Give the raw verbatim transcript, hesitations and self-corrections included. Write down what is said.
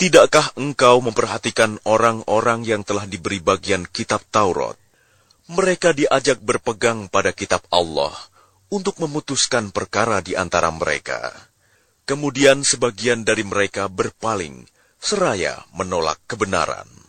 Tidakkah engkau memperhatikan orang-orang yang telah diberi bagian kitab Taurat? Mereka diajak berpegang pada kitab Allah untuk memutuskan perkara di antara mereka. Kemudian sebagian dari mereka berpaling, seraya menolak kebenaran.